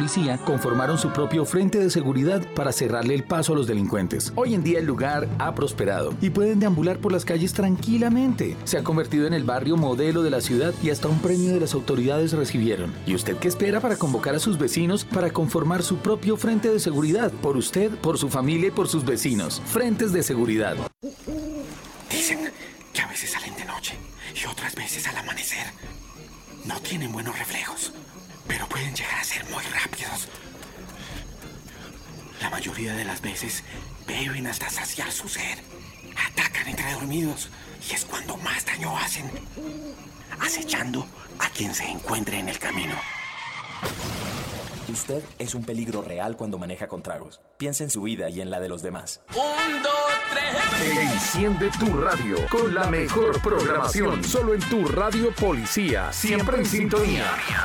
policía conformaron su propio frente de seguridad para cerrarle el paso a los delincuentes. Hoy en día el lugar ha prosperado y pueden deambular por las calles tranquilamente. Se ha convertido en el barrio modelo de la ciudad y hasta un premio de las autoridades recibieron. ¿Y usted qué espera para convocar a sus vecinos para conformar su propio frente de seguridad? Por usted, por su familia y por sus vecinos. Frentes de seguridad. Dicen que a veces salen de noche y otras veces al amanecer. No tienen buenos reflejos, pero pueden llegar a ser muy rápidos. La mayoría de las veces beben hasta saciar su sed. Atacan entre dormidos y es cuando más daño hacen, acechando a quien se encuentre en el camino. Usted es un peligro real cuando maneja con tragos. Piensa en su vida y en la de los demás. 1, 2, 3. Enciende tu radio con la mejor programación. Solo en tu radio Policía. Siempre en sintonía.